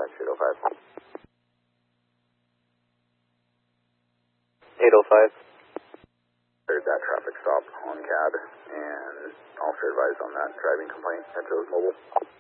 dispatch 805. 805. Heard that traffic stop on CAD, and also advised on that driving complaint. Metro Mobile.